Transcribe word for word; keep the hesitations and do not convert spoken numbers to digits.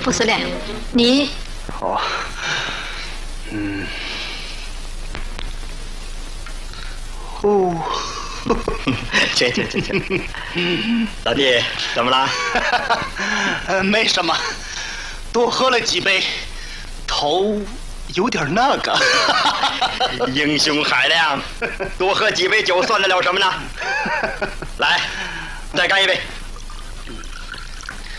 傅司令，你哦，嗯，哦， 行行行行，老弟，怎么了？ 呃，没什么，多喝了几杯，头有点那个。 英雄海量，多喝几杯酒算得了什么呢？来，再干一杯。